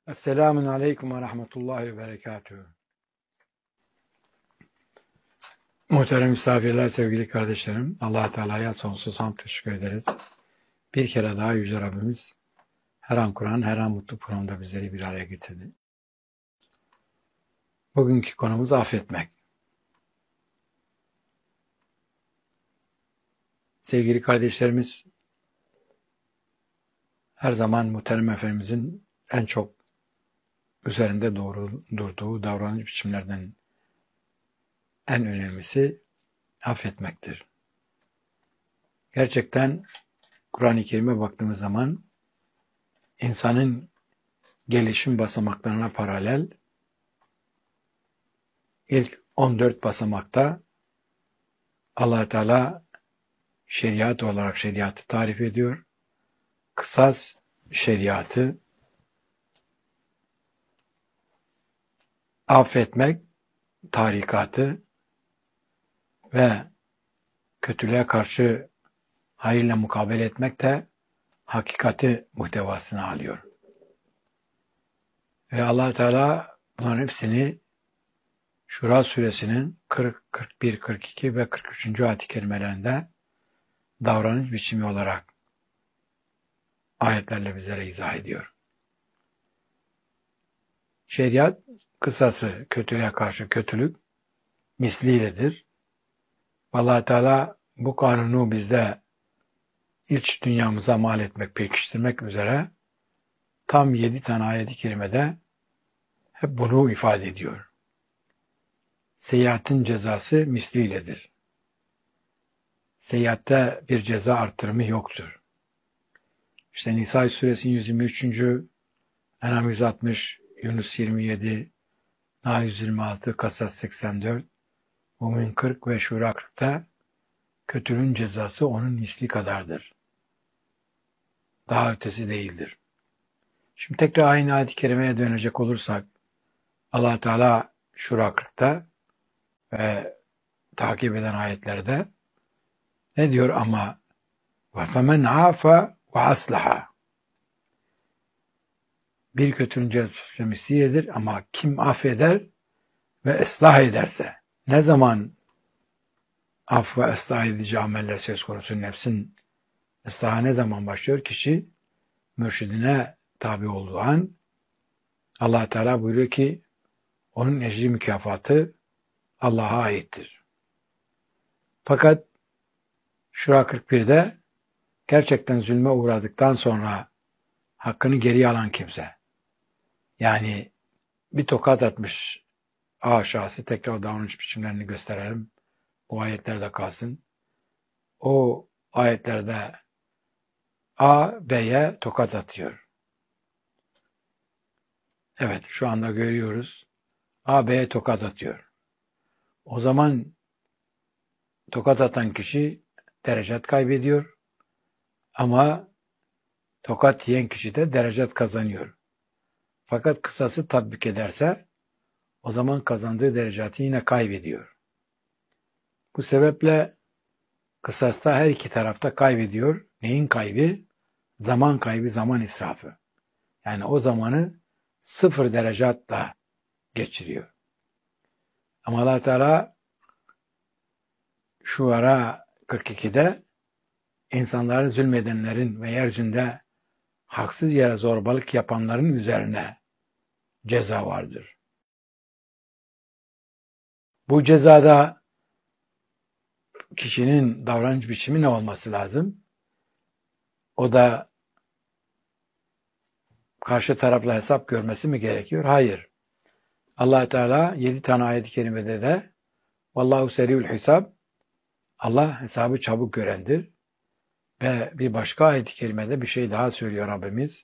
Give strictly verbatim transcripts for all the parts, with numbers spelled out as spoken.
Esselamun Aleyküm ve Rahmetullahi ve Berekatühü. Muhterem misafirler, sevgili kardeşlerim, Allah-u Teala'ya sonsuz hamd teşekkür ederiz. Bir kere daha Yüce Rabbimiz her an Kur'an, her an mutlu programda bizleri bir araya getirdi. Bugünkü konumuz affetmek. Sevgili kardeşlerimiz, her zaman Muhterem Efendimizin en çok üzerinde doğru durduğu davranış biçimlerden en önemlisi affetmektir. Gerçekten Kur'an-ı Kerim'e baktığımız zaman insanın gelişim basamaklarına paralel ilk on dört basamakta Allah Teala şeriat olarak şeriatı tarif ediyor. Kısas şeriatı, affetmek tarikatı ve kötülüğe karşı hayırla mukabele etmek de hakikati muhtevasını alıyor. Ve Allah Teala bunların hepsini Şura suresinin kırk, kırk bir, kırk iki ve kırk üçüncü ayet-i kerimelerinde davranış biçimi olarak ayetlerle bizlere izah ediyor. Şeriat kısası, kötülüğe karşı kötülük misliyledir. Allah Teala bu kanunu bizde iç dünyamıza mal etmek, pekiştirmek üzere tam yedi tane ayet-i kerimede hep bunu ifade ediyor. Seyyiatin cezası misliyledir. Seyyiatte bir ceza artırımı yoktur. İşte Nisa suresinin yüz yirmi üçüncü En'am yüz altmış, Yunus yirmi yedi, Nahl yüz yirmi altı, Kasas seksen dört, Mümin kırk ve Şura kırkta kötülüğün cezası onun misli kadardır. Daha ötesi değildir. Şimdi tekrar aynı ayet-i kerimeye dönecek olursak Allah Teala Şura kırkta ve takip eden ayetlerde ne diyor ama وَفَمَنْ عَافَ وَأَصْلَحَ bir kötülüğün cezası misliyedir ama kim affeder ve ıslah ederse, ne zaman af ve ıslah edici ameller söz konusu, nefsin ıslahı ne zaman başlıyor? Kişi mürşidine tabi olduğu an Allah Teala buyuruyor ki onun ecri mükafatı Allah'a aittir. Fakat Şura kırk birde gerçekten zulme uğradıktan sonra hakkını geriye alan kimse, yani bir tokat atmış A şahsı, tekrar davranış biçimlerini gösterelim. Bu ayetlerde kalsın. O ayetlerde A, B'ye tokat atıyor. Evet, şu anda görüyoruz. A, B'ye tokat atıyor. O zaman tokat atan kişi derecet kaybediyor. Ama tokat yiyen kişi de derecet kazanıyor. Fakat kısası tatbik ederse o zaman kazandığı derecatı yine kaybediyor. Bu sebeple kısasta her iki tarafta kaybediyor. Neyin kaybı? Zaman kaybı, zaman israfı. Yani o zamanı sıfır derecatla geçiriyor. Ama Allah Teala Şuara kırk ikide insanların zulmedenlerin ve yeryüzünde haksız yere zorbalık yapanların üzerine ceza vardır. Bu cezada kişinin davranış biçimi ne olması lazım? O da karşı tarafla hesap görmesi mi gerekiyor? Hayır. Allah Teala yedi tane ayet-i kerimede de Vallahu seri'ül hesab, Allah hesabı çabuk görendir. Ve bir başka ayet-i kerimede bir şey daha söylüyor Rabbimiz.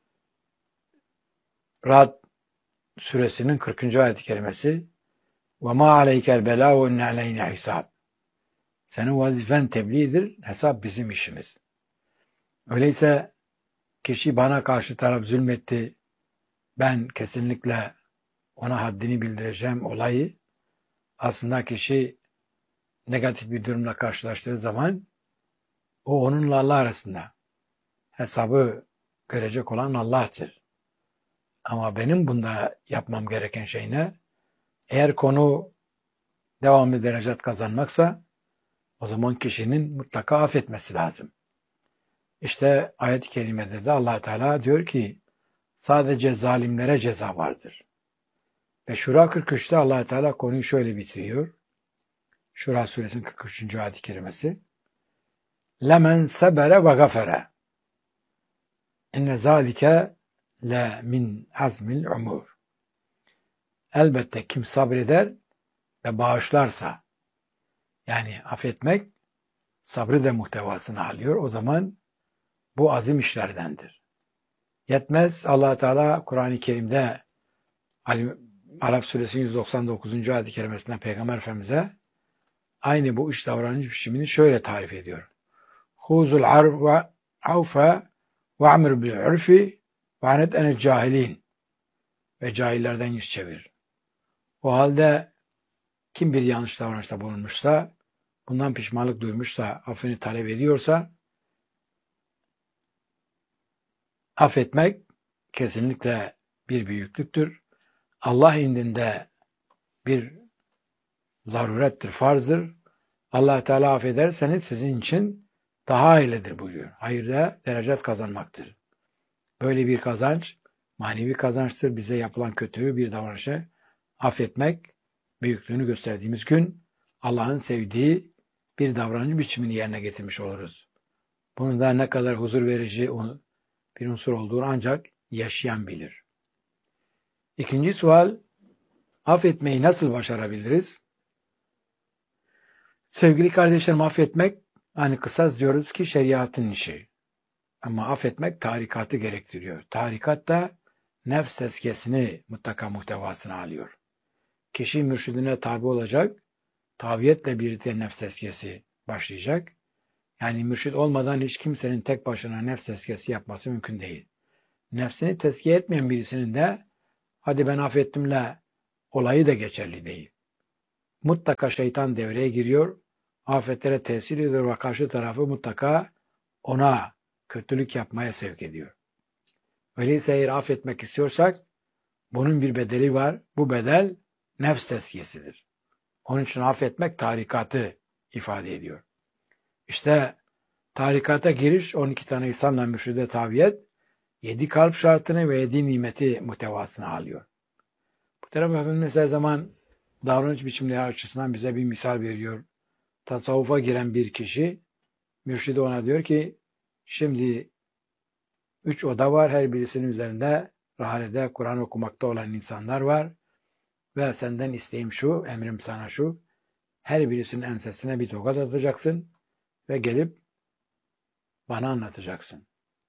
Ra'd suresinin kırkıncı ayet-i kerimesi وَمَا عَلَيْكَ الْبَلَاءُ وَاِنَّ عَلَيْنَا حِسَابٍ senin vazifen tebliğdir, hesap bizim işimiz. Öyleyse kişi bana karşı taraf zulmetti, ben kesinlikle ona haddini bildireceğim olayı, aslında kişi negatif bir durumla karşılaştığı zaman o onunla Allah arasında hesabı görecek olan Allah'tır. Ama benim bunda yapmam gereken şey ne? Eğer konu devamlı derecat kazanmaksa o zaman kişinin mutlaka affetmesi lazım. İşte ayet-i kerimede de Allah Teala diyor ki sadece zalimlere ceza vardır. Ve Şura kırk üçte Allah Teala konuyu şöyle bitiriyor. Şura suresinin kırk üçüncü ayet-i kerimesi. Lemen sebere ve gafere. İnne zalike le min azmil umur. Elbette kim sabreder ve bağışlarsa, yani affetmek sabrı da muhtevasını alıyor. O zaman bu azim işlerdendir. Yetmez, Allah Teala Kur'an-ı Kerim'de Arap suresinin yüz doksan dokuzuncu ayet-i kerimesinden Peygamber Efendimiz'e aynı bu üç davranış biçimini şöyle tarif ediyor. Huzul arva avfa ve amr bil urfi ve anet ene cahilin. Ve cahillerden yüz çevir. O halde kim bir yanlış davranışta bulunmuşsa, bundan pişmanlık duymuşsa, affını talep ediyorsa, affetmek kesinlikle bir büyüklüktür. Allah indinde bir zarurettir, farzdır. Allah Teala affederseniz sizin için daha hayırlıdır buyuruyor. Hayırda derecat kazanmaktır. Böyle bir kazanç, manevi kazançtır. Bize yapılan kötülüğü, bir davranışı affetmek, büyüklüğünü gösterdiğimiz gün Allah'ın sevdiği bir davranış biçimini yerine getirmiş oluruz. Bunun da ne kadar huzur verici bir unsur olduğunu ancak yaşayan bilir. İkinci sual, affetmeyi nasıl başarabiliriz? Sevgili kardeşlerim, affetmek, hani kısas diyoruz ki şeriatın işi. Ama affetmek tarikatı gerektiriyor. Tarikat da nefs tezkiyesini mutlaka muhtevasına alıyor. Kişi mürşidine tabi olacak, tabiyetle birlikte nefs tezkiyesi başlayacak. Yani mürşid olmadan hiç kimsenin tek başına nefs tezkiyesi yapması mümkün değil. Nefsini tezkiye etmeyen birisinin de hadi ben affettimle olayı da geçerli değil. Mutlaka şeytan devreye giriyor, afetlere tesir ediyor ve karşı tarafı mutlaka ona kötülük yapmaya sevk ediyor. Öyleyse eğer affetmek istiyorsak bunun bir bedeli var. Bu bedel nefs tezkiyesidir. Onun için affetmek tarikatı ifade ediyor. İşte tarikata giriş on iki tane İslam'la mürşide tabiyet yedi kalp şartını ve yedi nimeti muhtevasına alıyor. Bu tarafı Efendimiz her zaman davranış biçimleri açısından bize bir misal veriyor. Tasavvufa giren bir kişi mürşidi ona diyor ki şimdi üç oda var. Her birisinin üzerinde rahalede Kur'an okumakta olan insanlar var. Ve senden isteğim şu, emrim sana şu. Her birisinin ensesine bir tokat atacaksın ve gelip bana anlatacaksın.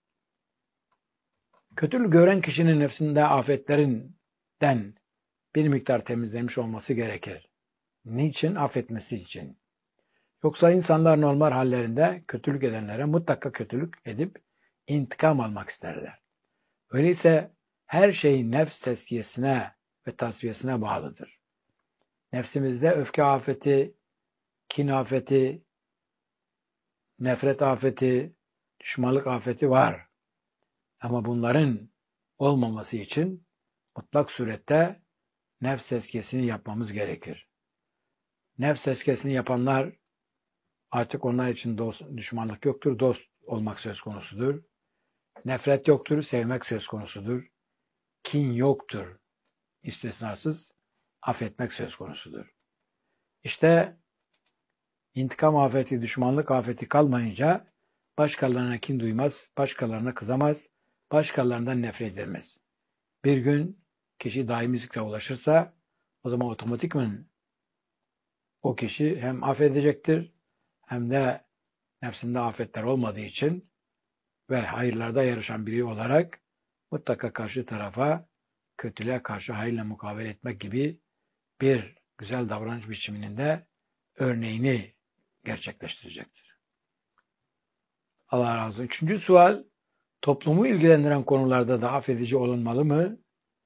Kötülük gören kişinin nefsinde afetlerinden bir miktar temizlenmiş olması gerekir. Niçin? Affetmesi için. Yoksa insanlar normal hallerinde kötülük edenlere mutlaka kötülük edip intikam almak isterler. Öyleyse her şey nefs tezkiyesine ve tasfiyesine bağlıdır. Nefsimizde öfke afeti, kin afeti, nefret afeti, düşmanlık afeti var. Ama bunların olmaması için mutlak surette nefs tezkiyesini yapmamız gerekir. Nefs tezkiyesini yapanlar artık onlar için dost, düşmanlık yoktur, dost olmak söz konusudur. Nefret yoktur, sevmek söz konusudur. Kin yoktur, istisnasız affetmek söz konusudur. İşte intikam afeti, düşmanlık afeti kalmayınca başkalarına kin duymaz, başkalarına kızamaz, başkalarından nefret edemez. Bir gün kişi daimizlikle ulaşırsa o zaman otomatikman o kişi hem affedecektir hem de nefsinde afetler olmadığı için ve hayırlarda yarışan biri olarak mutlaka karşı tarafa kötülüğe karşı hayırla mukabele etmek gibi bir güzel davranış biçiminin de örneğini gerçekleştirecektir. Allah razı olsun. Üçüncü sual, toplumu ilgilendiren konularda da affedici olunmalı mı?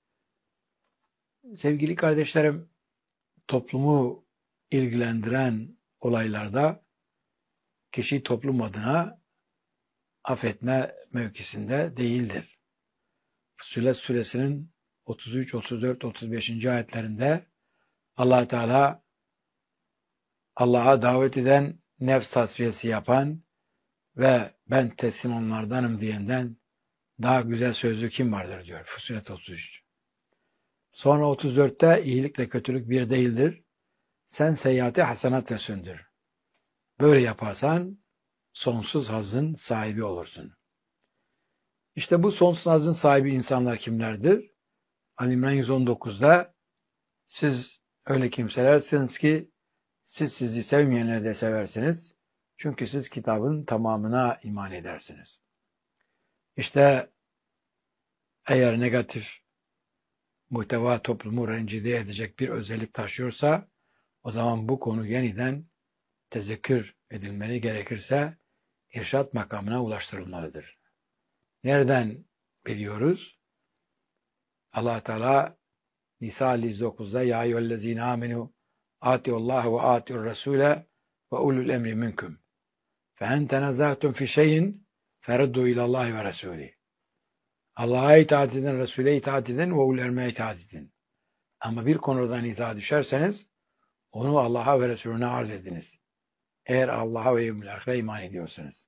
Sevgili kardeşlerim, toplumu ilgilendiren olaylarda kişi toplum adına affetme mevkisinde değildir. Fussilet suresinin otuz üç, otuz dört, otuz beşinci ayetlerinde Allah Teala Allah'a davet eden, nefs tasfiyesi yapan ve ben teslim onlardanım diyenden daha güzel sözlü kim vardır diyor. Fussilet otuz üç. Sonra otuz dörtte iyilikle kötülük bir değildir. Sen seyyiatı hasenatla söndür. Böyle yaparsan sonsuz hazın sahibi olursun. İşte bu sonsuz hazın sahibi insanlar kimlerdir? Ali İmran yüz on dokuzda siz öyle kimselersiniz ki siz sizi sevmeyene de seversiniz. Çünkü siz kitabın tamamına iman edersiniz. İşte eğer negatif muhteva toplumu rencide edecek bir özellik taşıyorsa o zaman bu konu yeniden tezekkür edilmeli, gerekirse irşat makamına ulaştırılmalıdır. Nereden biliyoruz? Allah Teala Nisa yüz dokuzda ya eyyühellezine amenu atiullaha ve atiur rasule ve ulul emri minkum. Fe en tenazzatum fi şeyin feruddu ilallahi ve rasuli. Allah'a itaat edin, Resul'e itaat edin ve ulul emre itaat edin. Ama bir konudan izah düşerseniz onu Allah'a ve Resulüne arz ediniz. Eğer Allah'a ve yevmil ahire iman ediyorsanız.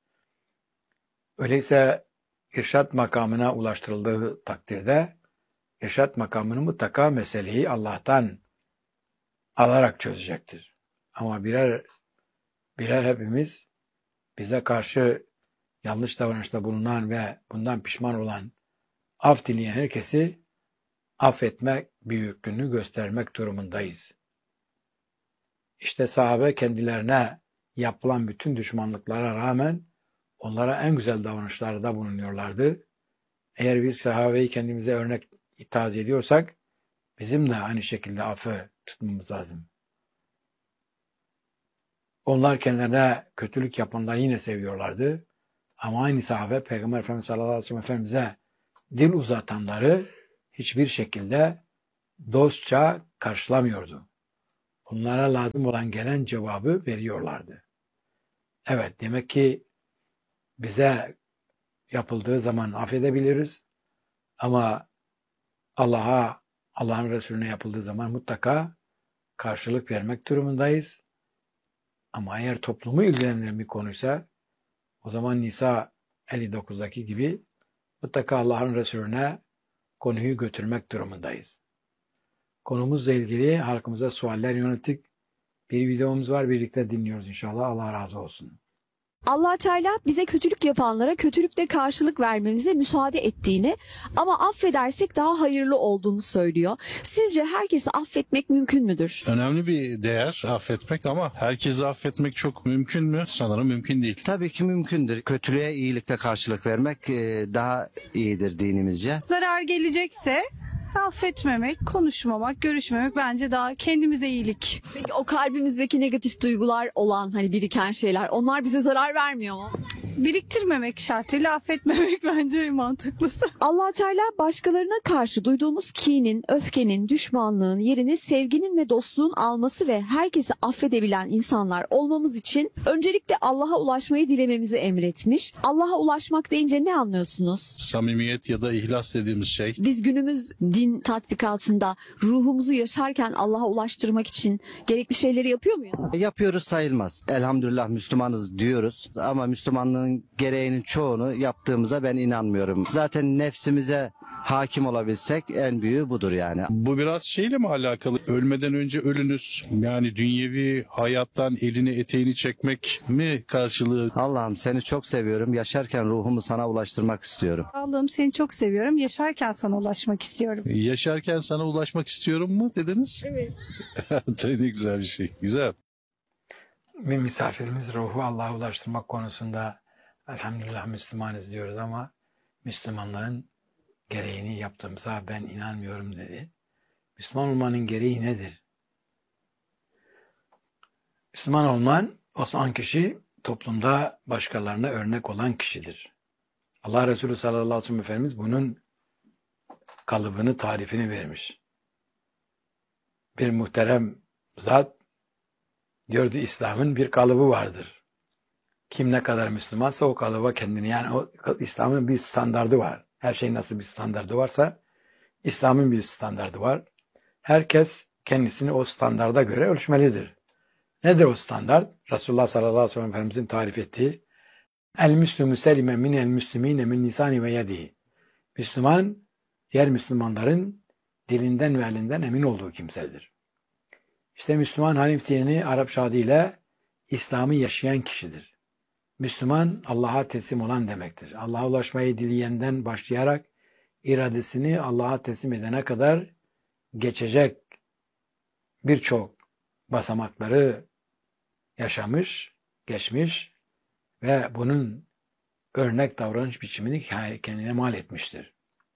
Öyleyse irşat makamına ulaştırıldığı takdirde irşat makamını mutlaka meseleyi Allah'tan alarak çözecektir. Ama birer birer hepimiz bize karşı yanlış davranışta bulunan ve bundan pişman olan, af dileyen herkesi affetmek büyüklüğünü göstermek durumundayız. İşte sahabe kendilerine yapılan bütün düşmanlıklara rağmen onlara en güzel davranışlarda bulunuyorlardı. Eğer biz sahabeyi kendimize örnek itaat ediyorsak bizim de aynı şekilde affı tutmamız lazım. Onlar kendilerine kötülük yapanları yine seviyorlardı. Ama aynı sahabe Peygamber Efendimiz sallallahu aleyhi ve sellem Efendimiz'e dil uzatanları hiçbir şekilde dostça karşılamıyordu. Onlara lazım olan gelen cevabı veriyorlardı. Evet, demek ki bize yapıldığı zaman affedebiliriz. Ama Allah'a, Allah'ın Resulüne yapıldığı zaman mutlaka karşılık vermek durumundayız. Ama eğer toplumu ilgilendiren bir konuysa o zaman Nisa elli dokuzdaki gibi mutlaka Allah'ın Resulüne konuyu götürmek durumundayız. Konumuzla ilgili halkımıza sualler yönelttik. Bir videomuz var, birlikte dinliyoruz inşallah. Allah razı olsun. Allah Teala bize kötülük yapanlara kötülükle karşılık vermemize müsaade ettiğini ama affedersek daha hayırlı olduğunu söylüyor. Sizce herkesi affetmek mümkün müdür? Önemli bir değer affetmek ama herkesi affetmek çok mümkün mü? Sanırım mümkün değil. Tabii ki mümkündür. Kötülüğe iyilikle karşılık vermek e, daha iyidir dinimizce. Zarar gelecekse affetmemek, konuşmamak, görüşmemek bence daha kendimize iyilik. Peki o kalbimizdeki negatif duygular olan hani biriken şeyler onlar bize zarar vermiyor mu? Biriktirmemek şartıyla affetmemek bence mantıklısı. Allah Teala başkalarına karşı duyduğumuz kinin, öfkenin, düşmanlığın yerini sevginin ve dostluğun alması ve herkesi affedebilen insanlar olmamız için öncelikle Allah'a ulaşmayı dilememizi emretmiş. Allah'a ulaşmak deyince ne anlıyorsunuz? Samimiyet ya da ihlas dediğimiz şey. Biz günümüz din tatbikatında ruhumuzu yaşarken Allah'a ulaştırmak için gerekli şeyleri yapıyor muyuz? Yapıyoruz sayılmaz. Elhamdülillah Müslümanız diyoruz ama Müslümanlığın gereğinin çoğunu yaptığımıza ben inanmıyorum. Zaten nefsimize hakim olabilsek en büyüğü budur yani. Bu biraz şeyle mi alakalı? Ölmeden önce ölünüz. Yani dünyevi hayattan elini eteğini çekmek mi karşılığı? Allah'ım seni çok seviyorum. Yaşarken ruhumu sana ulaştırmak istiyorum. Allah'ım seni çok seviyorum. Yaşarken sana ulaşmak istiyorum. Yaşarken sana ulaşmak istiyorum mu dediniz? Evet. Tabii ne güzel bir şey. Güzel. Bir misafirimiz ruhu Allah'a ulaştırmak konusunda elhamdülillah Müslümanız diyoruz ama Müslümanlığın gereğini yaptığımıza ben inanmıyorum dedi. Müslüman olmanın gereği nedir? Müslüman olman, Osman kişi toplumda başkalarına örnek olan kişidir. Allah Resulü sallallahu aleyhi ve sellem Efendimiz bunun kalıbını, tarifini vermiş. Bir muhterem zat diyordu İslam'ın bir kalıbı vardır. Kim ne kadar Müslümansa o kalıba kendini, yani o İslam'ın bir standardı var. Her şeyin nasıl bir standardı varsa İslam'ın bir standardı var. Herkes kendisini o standarda göre ölçmelidir. Nedir o standart? Resulullah sallallahu aleyhi ve sellem Efendimizin tarif ettiği El müslümü selime minel müslümine min lisani ve yedihi. Müslüman, diğer Müslümanların dilinden ve elinden emin olduğu kimsedir. İşte Müslüman Hanif dinini Arapça adıyla İslam'ı yaşayan kişidir. Müslüman, Allah'a teslim olan demektir. Allah'a ulaşmayı dileyenden başlayarak iradesini Allah'a teslim edene kadar geçecek birçok basamakları yaşamış, geçmiş ve bunun örnek davranış biçimini kendine mal etmiştir.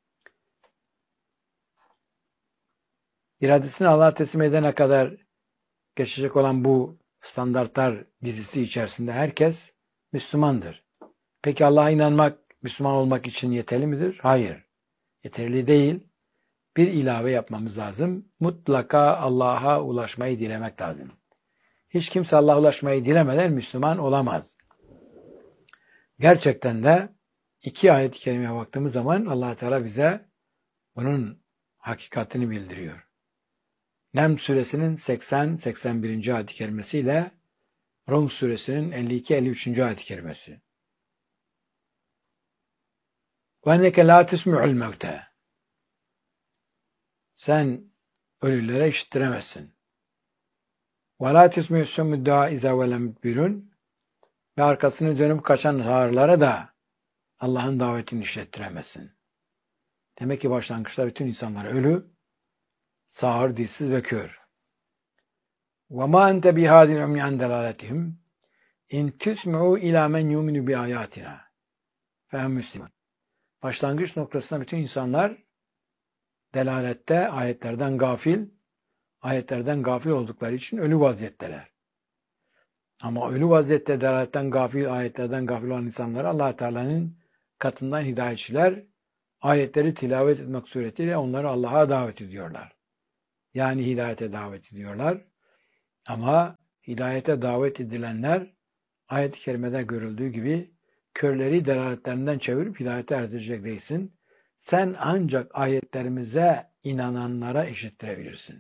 İradesini Allah'a teslim edene kadar geçecek olan bu standartlar dizisi içerisinde herkes Müslümandır. Peki Allah'a inanmak, Müslüman olmak için yeterli midir? Hayır. Yeterli değil. Bir ilave yapmamız lazım. Mutlaka Allah'a ulaşmayı dilemek lazım. Hiç kimse Allah'a ulaşmayı dilemeden Müslüman olamaz. Gerçekten de iki ayet-i kerimeye baktığımız zaman Allah Teala bize bunun hakikatini bildiriyor. Neml suresinin seksen seksen birinci ayet-i kerimesiyle Rum suresinin elli iki elli üçüncü ayet-i kerimesi. وَاَنَّكَ لَا تُسْمِعُ الْمَوْتَى Sen ölülere işittiremezsin. وَلَا تُسْمِعُ السُّمُّ الدُّعَا اِذَا وَلَمْ يُدْبِرُونَ Ve arkasını dönüp kaçan sağırlara da Allah'ın davetini işlettiremezsin. Demek ki başlangıçta bütün insanlar ölü, sağır, dilsiz ve kör. وَمَا أَنْتَ بِهَادِ الْعُمْيِ عَنْ دَلَالَتِهِمْ اِنْ تُسْمِعُوا اِلَى مَنْ يُؤْمِنُ بِآيَاتِنَا فَهُمْ مُسْلِمُونَ Başlangıç noktasında bütün insanlar delalette ayetlerden gafil, ayetlerden gafil oldukları için ölü vaziyetteler. Ama ölü vaziyette delaletten gafil, ayetlerden gafil olan insanlara Allah Teala'nın katından hidayetçiler ayetleri tilavet etmek suretiyle onları Allah'a davet ediyorlar. Yani hidayete davet ediyorlar. Ama hidayete davet edilenler ayet-i kerimede görüldüğü gibi körleri delaletlerinden çevirip hidayete erdirecek değilsin. Sen ancak ayetlerimize inananlara işittirebilirsin.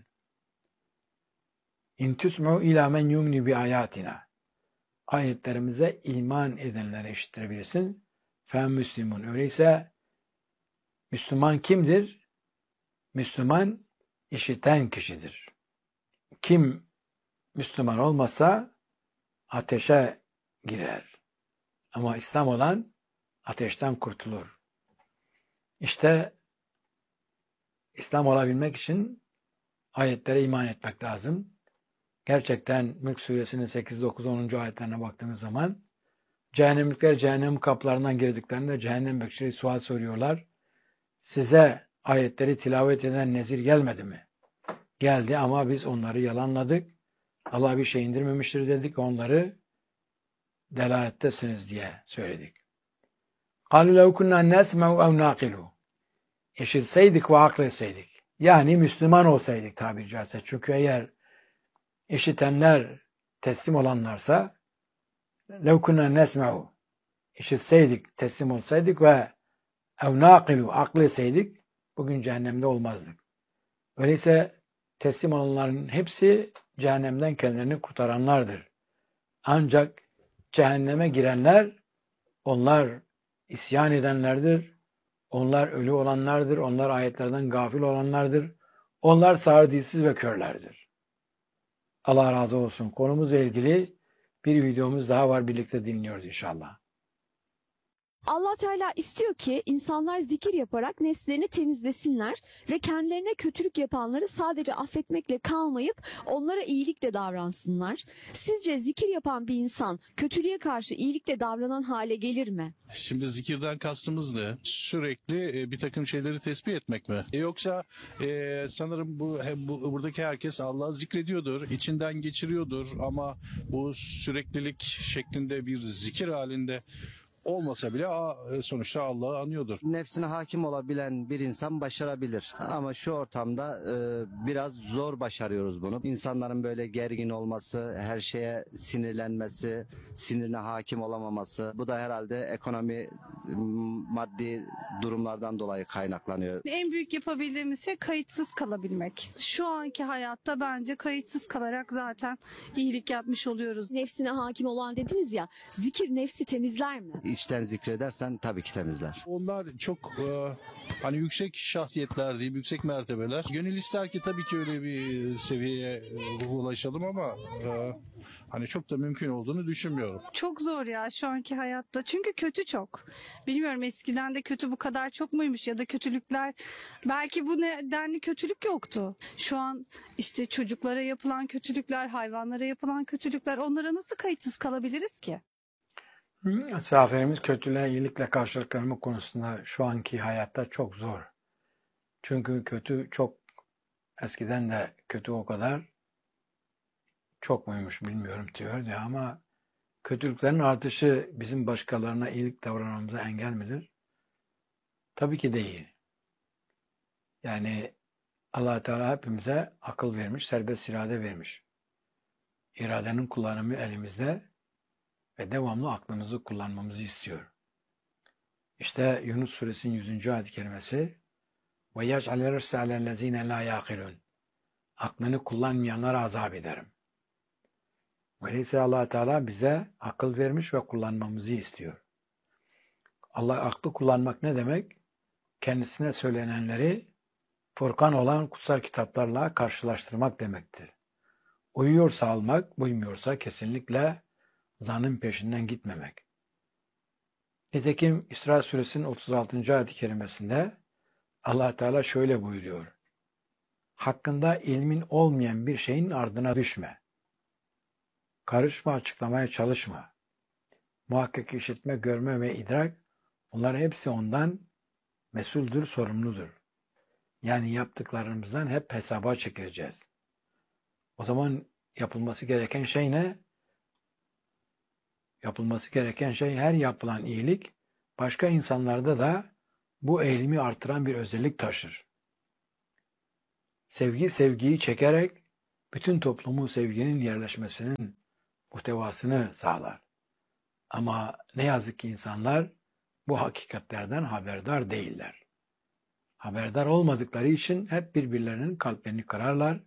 İn tusmu ila men yumni bi ayatina. Ayetlerimize iman edenlere işittirebilirsin. Fe müslimun. Öyleyse Müslüman kimdir? Müslüman işiten kişidir. Kim Müslüman olmasa ateşe girer. Ama İslam olan ateşten kurtulur. İşte İslam olabilmek için ayetlere iman etmek lazım. Gerçekten Mülk Suresinin sekiz, dokuz, onuncu ayetlerine baktığımız zaman cehennemlikler cehennem kapılarından girdiklerinde cehennem bekçileri sual soruyorlar. Size ayetleri tilavet eden nezir gelmedi mi? Geldi ama biz onları yalanladık. Allah bir şey indirmemiştir dedik. Onları delalettesiniz diye söyledik. قَالُوا لَوْ كُنَّا نَسْمَعُ اَوْ نَاقِلُوا İşitseydik ve akletseydik. Yani Müslüman olsaydık tabiri caizse. Çünkü eğer işitenler teslim olanlarsa لَوْ كُنَّا نَسْمَعُ İşitseydik, teslim olsaydık ve اَوْ نَاقِلُوا akletseydik bugün cehennemde olmazdık. Öyleyse teslim olanların hepsi cehennemden kendilerini kurtaranlardır. Ancak cehenneme girenler, onlar isyan edenlerdir, onlar ölü olanlardır, onlar ayetlerden gafil olanlardır, onlar sağır, dilsiz ve körlerdir. Allah razı olsun. Konumuzla ilgili bir videomuz daha var, birlikte dinliyoruz inşallah. Allah Teala istiyor ki insanlar zikir yaparak nefslerini temizlesinler ve kendilerine kötülük yapanları sadece affetmekle kalmayıp onlara iyilikle davransınlar. Sizce zikir yapan bir insan kötülüğe karşı iyilikle davranan hale gelir mi? Şimdi zikirden kastımız ne? Sürekli e, bir takım şeyleri tesbih etmek mi? E, yoksa e, sanırım bu, he, bu buradaki herkes Allah'ı zikrediyordur, içinden geçiriyordur ama bu süreklilik şeklinde bir zikir halinde olmasa bile a- sonuçta Allah'ı anıyordur. Nefsine hakim olabilen bir insan başarabilir. Ama şu ortamda e, biraz zor başarıyoruz bunu. İnsanların böyle gergin olması, her şeye sinirlenmesi, sinirine hakim olamaması. Bu da herhalde ekonomi, m, maddi durumlardan dolayı kaynaklanıyor. En büyük yapabildiğimiz şey kayıtsız kalabilmek. Şu anki hayatta bence kayıtsız kalarak zaten iyilik yapmış oluyoruz. Nefsine hakim olan dediniz ya, zikir nefsi temizler mi? İçten zikredersen tabii ki temizler. Onlar çok e, hani yüksek şahsiyetler diyeyim, yüksek mertebeler. Gönül ister ki tabii ki öyle bir seviyeye e, ulaşalım ama e, hani çok da mümkün olduğunu düşünmüyorum. Çok zor ya şu anki hayatta. Çünkü kötü çok. Bilmiyorum eskiden de kötü bu kadar çok muymuş ya da kötülükler, belki bu nedenli kötülük yoktu. Şu an işte çocuklara yapılan kötülükler, hayvanlara yapılan kötülükler, onlara nasıl kayıtsız kalabiliriz ki? Misafirimiz kötülüğe iyilikle karşılık verme konusunda şu anki hayatta çok zor. Çünkü kötü çok, eskiden de kötü o kadar çok muymuş bilmiyorum diyor ya, ama kötülüklerin artışı bizim başkalarına iyilik davranmamıza engel midir? Tabii ki değil. Yani Allah Teala hepimize akıl vermiş, serbest irade vermiş. İradenin kullanımı elimizde ve devamlı aklımızı kullanmamızı istiyor. İşte Yunus Suresinin yüzüncü ayet-i kerimesi ve yec'al rirse alellezine la yaqilun. Aklını kullanmayanlara azap ederim. Öyleyse Allah Teala bize akıl vermiş ve kullanmamızı istiyor. Allah aklı kullanmak ne demek? Kendisine söylenenleri Furkan olan kutsal kitaplarla karşılaştırmak demektir. Uyuyorsa almak, uymuyorsa kesinlikle zanın peşinden gitmemek. Nitekim İsra Suresinin otuz altıncı ayet-i kerimesinde Allah Teala şöyle buyuruyor. Hakkında ilmin olmayan bir şeyin ardına düşme. Karışma, açıklamaya çalışma. Muhakkak işitme, görme ve idrak, bunlar hepsi ondan mesuldür, sorumludur. Yani yaptıklarımızdan hep hesaba çekileceğiz. O zaman yapılması gereken şey ne? Yapılması gereken şey, her yapılan iyilik başka insanlarda da bu eğilimi artıran bir özellik taşır. Sevgi sevgiyi çekerek bütün toplumu sevginin yerleşmesinin muhtevasını sağlar. Ama ne yazık ki insanlar bu hakikatlerden haberdar değiller. Haberdar olmadıkları için hep birbirlerinin kalplerini kırarlar.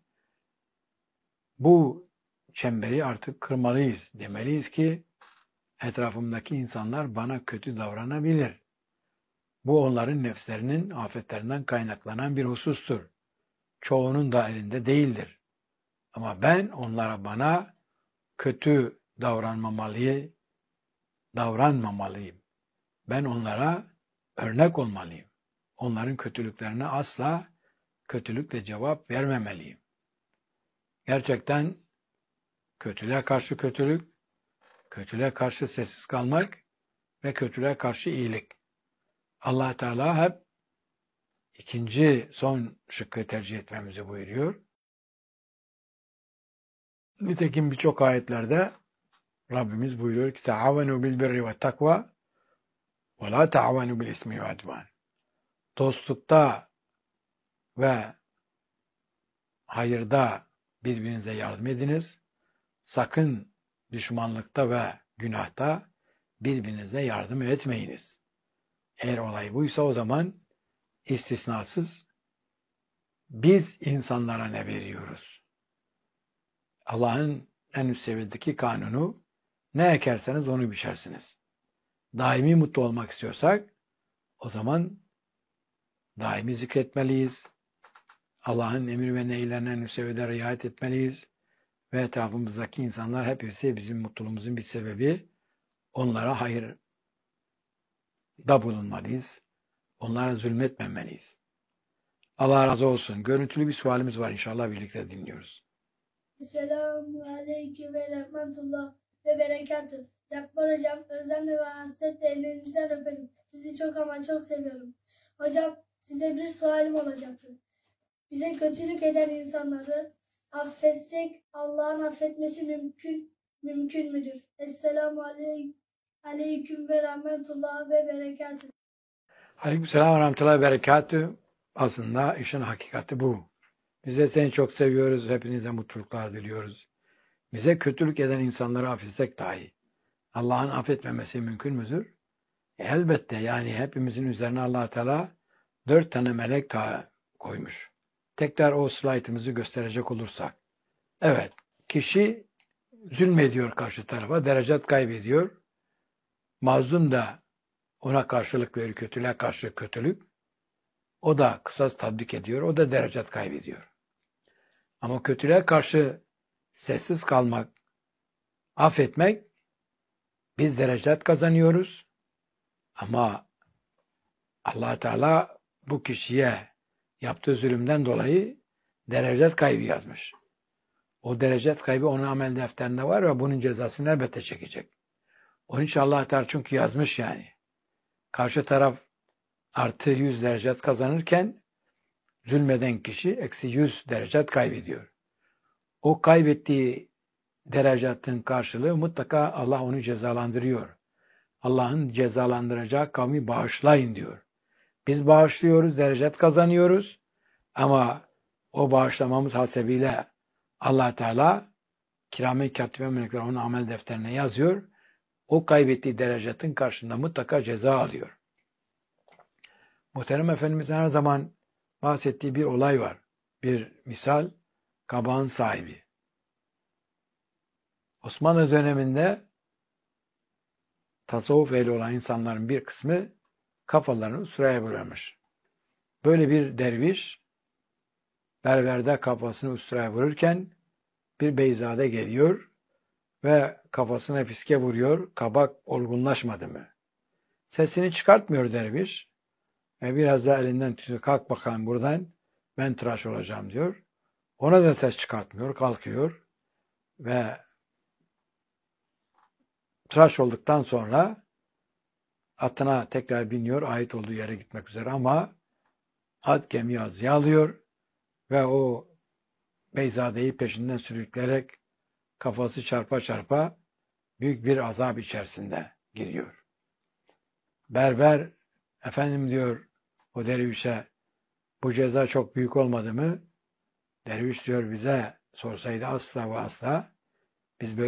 Bu çemberi artık kırmalıyız. Demeliyiz ki etrafımdaki insanlar bana kötü davranabilir. Bu onların nefslerinin afetlerinden kaynaklanan bir husustur. Çoğunun da elinde değildir. Ama ben onlara bana kötü davranmamalıyım, davranmamalıyım. Ben onlara örnek olmalıyım. Onların kötülüklerine asla kötülükle cevap vermemeliyim. Gerçekten kötülüğe karşı kötülük, kötülüğe karşı sessiz kalmak ve kötülüğe karşı iyilik. Allah Teala hep ikinci son şıkkı tercih etmemizi buyuruyor. Nitekim birçok ayetlerde Rabbimiz buyuruyor ki "Taavenu bil birri ve takva ve la taavenu bil ismi ve udvan." Dostlukta ve hayırda birbirinize yardım ediniz. Sakın düşmanlıkta ve günahta birbirinize yardım etmeyiniz. Eğer olay buysa o zaman istisnasız biz insanlara ne veriyoruz? Allah'ın en üst seviyedeki kanunu, ne ekerseniz onu biçersiniz. Daimi mutlu olmak istiyorsak o zaman daimi zikretmeliyiz. Allah'ın emir ve nehirlerine en üst seviyede riayet etmeliyiz. Ve etrafımızdaki insanlar hepsi bizim mutluluğumuzun bir sebebi. Onlara hayırda bulunmalıyız. Onlara zulmetmemeliyiz. Allah razı olsun. Görüntülü bir sualimiz var. İnşallah birlikte dinliyoruz. Selamun Aleyküm ve Rahmetullah ve Berekatuhu. Cabbar Hocam, özlemle ve hasretle ellerinizden öperim. Sizi çok ama çok seviyorum. Hocam, size bir sualim olacaktı. Bize kötülük eden insanları affetsek Allah'ın affetmesi mümkün mümkün müdür? Esselamu Aleyküm, aleyküm ve rahmetullah ve berekatuhu. Aleykümselam ve rahmetullahi ve berekatühü. Aslında işin hakikati bu. Biz de seni çok seviyoruz. Hepinize mutluluklar diliyoruz. Bize kötülük eden insanları affetsek dahi Allah'ın affetmemesi mümkün müdür? E, elbette yani hepimizin üzerine Allah Teala dört tane melek ta koymuş. Tekrar o slaytımızı gösterecek olursak. Evet, kişi zulmediyor karşı tarafa, derecet kaybediyor. Mazlum da ona karşılık verir, kötülüğe karşı kötülük. O da kısas tatbik ediyor, o da derecet kaybediyor. Ama kötülüğe karşı sessiz kalmak, affetmek, biz derecet kazanıyoruz. Ama Allah Teala bu kişiye yaptığı zulümden dolayı derecet kaybı yazmış. O derecet kaybı onun amel defterinde var ve bunun cezasını elbette çekecek. Onun için Allah Teala çünkü yazmış yani. Karşı taraf artı yüz derecet kazanırken zulmeden kişi eksi yüz derecet kaybediyor. O kaybettiği derecatın karşılığı mutlaka Allah onu cezalandırıyor. Allah'ın cezalandıracağı kavmi bağışlayın diyor. Biz bağışlıyoruz, derecet kazanıyoruz ama o bağışlamamız hasebiyle Allah Teala kiram-ı katibe melekler onun amel defterine yazıyor. O kaybettiği derecatın karşında mutlaka ceza alıyor. Muhterem Efendimiz'in her zaman bahsettiği bir olay var. Bir misal, kabağın sahibi. Osmanlı döneminde tasavvuf ehli olan insanların bir kısmı kafalarını usturaya vurmuş. Böyle bir derviş berberde kafasını usturaya vururken bir beyzade geliyor ve kafasına fiske vuruyor. Kabak olgunlaşmadı mı? Sesini çıkartmıyor derviş. Ve biraz da elinden tutuyor. Kalk bakalım buradan. Ben tıraş olacağım diyor. Ona da ses çıkartmıyor. Kalkıyor. Ve tıraş olduktan sonra atına tekrar biniyor. Ait olduğu yere gitmek üzere ama at gemiyi azıya alıyor. Ve o beyzadeyi peşinden sürükleyerek kafası çarpa çarpa büyük bir azap içerisinde giriyor. Berber efendim diyor o dervişe, bu ceza çok büyük olmadı mı? Derviş diyor bize sorsaydı asla ve asla biz böyle